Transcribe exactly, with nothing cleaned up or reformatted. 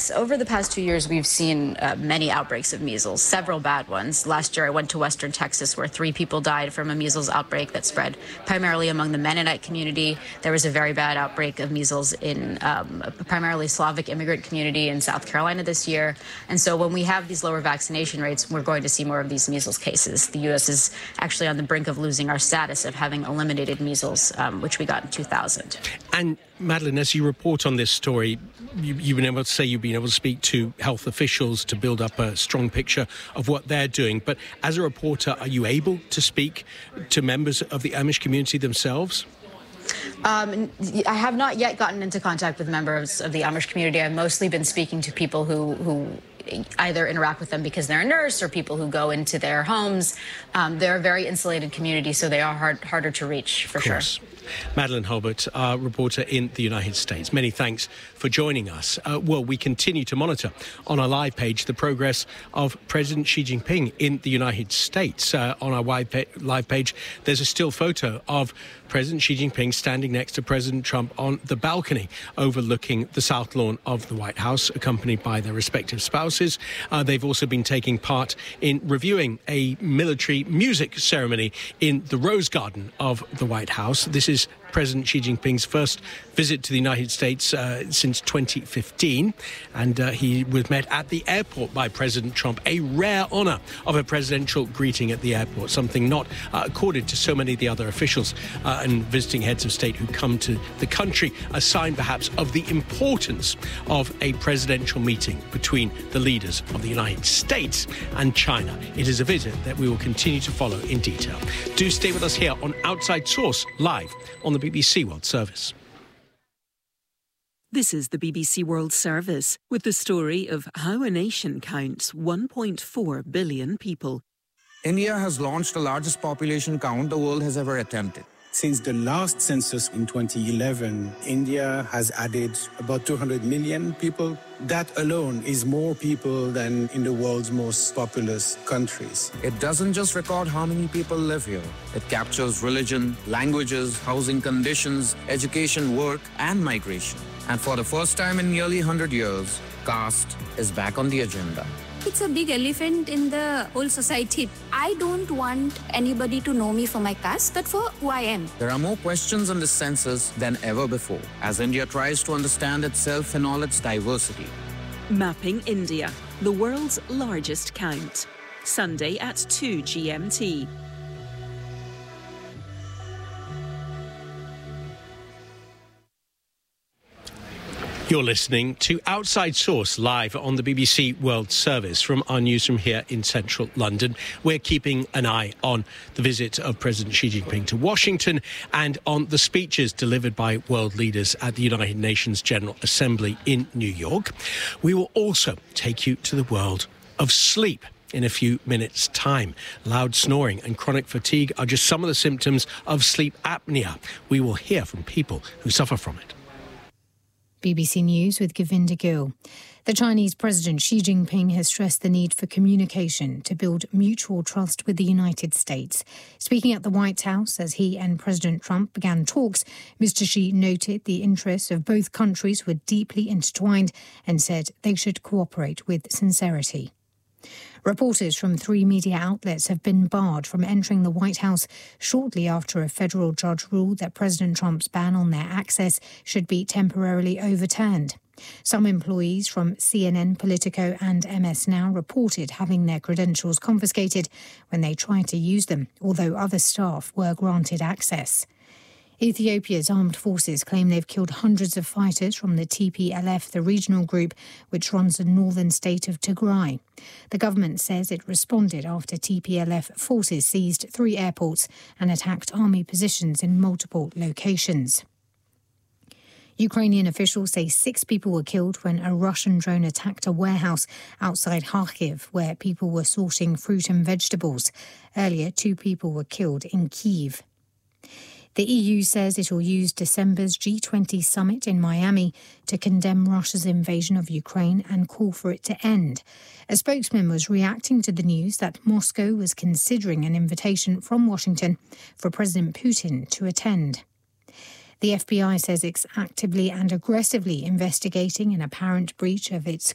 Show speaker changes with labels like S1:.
S1: Yes, over the past two years, we've seen uh, many outbreaks of measles, several bad ones. Last year, I went to Western Texas, where three people died from a measles outbreak that spread primarily among the Mennonite community. There was a very bad outbreak of measles in um, a primarily Slavic immigrant community in South Carolina this year. And so when we have these lower vaccination rates, we're going to see more of these measles cases. The U S is actually on the brink of losing our status of having eliminated measles, um, which we got in two thousand.
S2: And Madeleine, as you report on this story, you, you've been able to say you've been able to speak to health officials to build up a strong picture of what they're doing. But as a reporter, are you able to speak to members of the Amish community themselves?
S1: Um, I have not yet gotten into contact with members of the Amish community. I've mostly been speaking to people who, who either interact with them because they're a nurse or people who go into their homes. Um, they're a very insulated community, so they are hard, harder to reach, for sure.
S2: Madeleine Hulbert, our reporter in the United States. Many thanks for joining us. Uh, well, we continue to monitor on our live page the progress of President Xi Jinping in the United States. Uh, on our live page, there's a still photo of President Xi Jinping standing next to President Trump on the balcony overlooking the south lawn of the White House, accompanied by their respective spouses. Uh, they've also been taking part in reviewing a military music ceremony in the Rose Garden of the White House. This is President Xi Jinping's first visit to the United States uh, since twenty fifteen, and uh, he was met at the airport by President Trump, a rare honour of a presidential greeting at the airport, something not uh, accorded to so many of the other officials uh, and visiting heads of state who come to the country, a sign perhaps of the importance of a presidential meeting between the leaders of the United States and China. It is a visit that we will continue to follow in detail. Do stay with us here on Outside Source, live on the B B C World Service.
S3: This is the B B C World Service with the story of how a nation counts one point four billion people.
S4: India has launched the largest population count the world has ever attempted.
S5: Since the last census in twenty eleven, India has added about two hundred million people. That alone is more people than in the world's most populous countries.
S4: It doesn't just record how many people live here. It captures religion, languages, housing conditions, education, work, and migration. And for the first time in nearly one hundred years, caste is back on the agenda.
S6: It's a big elephant in the whole society. I don't want anybody to know me for my caste, but for who I am.
S4: There are more questions on the census than ever before, as India tries to understand itself in all its diversity.
S3: Mapping India, the world's largest count. Sunday at two G M T.
S2: You're listening to Outside Source live on the B B C World Service from our newsroom here in central London. We're keeping an eye on the visit of President Xi Jinping to Washington and on the speeches delivered by world leaders at the United Nations General Assembly in New York. We will also take you to the world of sleep in a few minutes' time. Loud snoring and chronic fatigue are just some of the symptoms of sleep apnea. We will hear from people who suffer from it.
S7: B B C News with Govinda Gill. The Chinese President Xi Jinping has stressed the need for communication to build mutual trust with the United States. Speaking at the White House as he and President Trump began talks, Mister Xi noted the interests of both countries were deeply intertwined and said they should cooperate with sincerity. Reporters from three media outlets have been barred from entering the White House shortly after a federal judge ruled that President Trump's ban on their access should be temporarily overturned. Some employees from C N N, Politico and M S Now reported having their credentials confiscated when they tried to use them, although other staff were granted access. Ethiopia's armed forces claim they've killed hundreds of fighters from the T P L F, the regional group which runs the northern state of Tigray. The government says it responded after T P L F forces seized three airports and attacked army positions in multiple locations. Ukrainian officials say six people were killed when a Russian drone attacked a warehouse outside Kharkiv where people were sorting fruit and vegetables. Earlier, two people were killed in Kyiv. The E U says it will use December's G twenty summit in Miami to condemn Russia's invasion of Ukraine and call for it to end. A spokesman was reacting to the news that Moscow was considering an invitation from Washington for President Putin to attend. The F B I says it's actively and aggressively investigating an apparent breach of its